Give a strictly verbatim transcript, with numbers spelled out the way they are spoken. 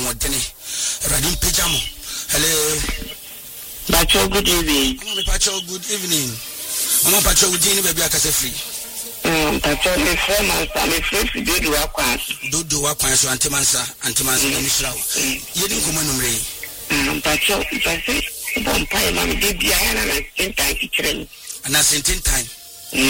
modene Radim Pijamo. Hello. Pacho, good evening. I'm Pacho, good evening. I'm Pacho, good evening, baby. I can say free. Um, Pacho, my friend, I'm a friend to do the work. Do the work, so Antimansa, Antimansa, Mishra. You didn't come on, Ray. Um, Pacho, if I say, Bumpire, Mamma, did the iron and I spent time to train. And I sent in time.